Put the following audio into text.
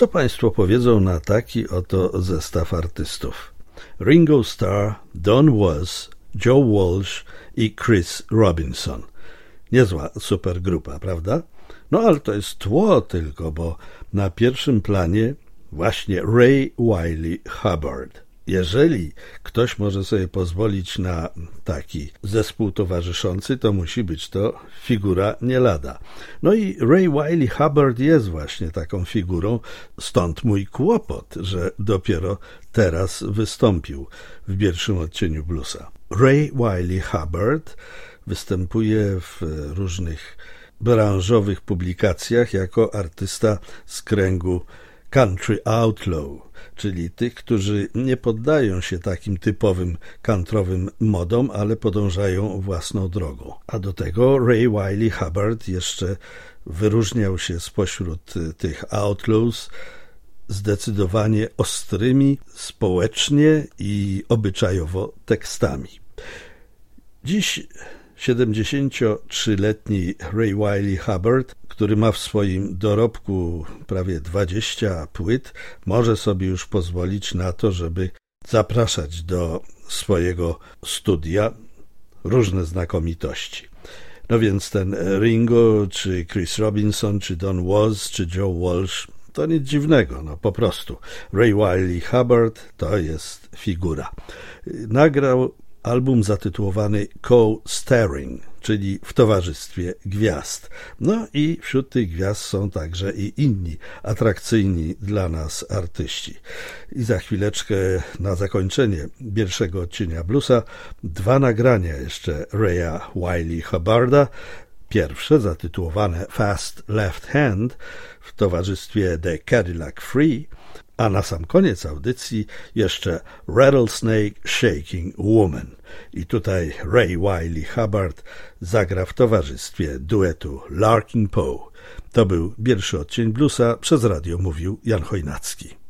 Co Państwo powiedzą na taki oto zestaw artystów? Ringo Starr, Don Was, Joe Walsh i Chris Robinson. Niezła supergrupa, prawda? No ale to jest tło tylko, bo na pierwszym planie właśnie Ray Wylie Hubbard. Jeżeli ktoś może sobie pozwolić na taki zespół towarzyszący, to musi być to figura nie lada. No i Ray Wylie Hubbard jest właśnie taką figurą, stąd mój kłopot, że dopiero teraz wystąpił w pierwszym odcieniu bluesa. Ray Wylie Hubbard występuje w różnych branżowych publikacjach jako artysta z kręgu country outlaw, czyli tych, którzy nie poddają się takim typowym countryowym modom, ale podążają własną drogą. A do tego Ray Wylie Hubbard jeszcze wyróżniał się spośród tych outlaws zdecydowanie ostrymi społecznie i obyczajowo tekstami. Dziś 73-letni Ray Wylie Hubbard, który ma w swoim dorobku prawie 20 płyt, może sobie już pozwolić na to, żeby zapraszać do swojego studia różne znakomitości. No więc ten Ringo, czy Chris Robinson, czy Don Was, czy Joe Walsh, to nic dziwnego, no po prostu. Ray Wylie Hubbard to jest figura. Nagrał album zatytułowany Co-Starring, czyli w towarzystwie gwiazd. No i wśród tych gwiazd są także i inni atrakcyjni dla nas artyści. I za chwileczkę na zakończenie pierwszego odcienia bluesa 2 nagrania jeszcze Raya Wylie Hubbarda. Pierwsze zatytułowane Fast Left Hand w towarzystwie The Cadillac Free, a na sam koniec audycji jeszcze Rattlesnake Shaking Woman. I tutaj Ray Wylie Hubbard zagra w towarzystwie duetu Larkin Poe. To był pierwszy odcień bluesa, przez radio mówił Jan Chojnacki.